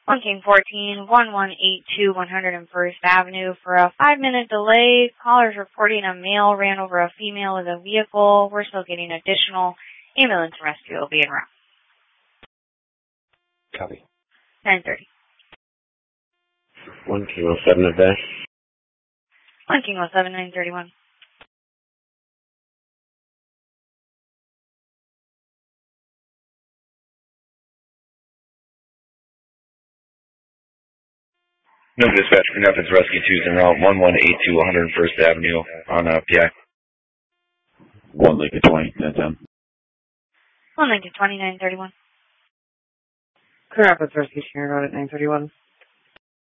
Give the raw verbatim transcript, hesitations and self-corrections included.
one King fourteen, one one eight two, one oh first Avenue. For a five-minute delay, callers reporting a male ran over a female with a vehicle. We're still getting additional ambulance rescue will be en route. Copy. nine thirty. one King oh seven advance. one King oh seven, nine thirty-one. No dispatch for Rapids Rescue two's en route one one eight two, one oh first Avenue on uh, P I. one Lincoln twenty, ten ten. one Lincoln twenty, nine thirty-one. Rapids Rescue Sharon Road at nine thirty-one.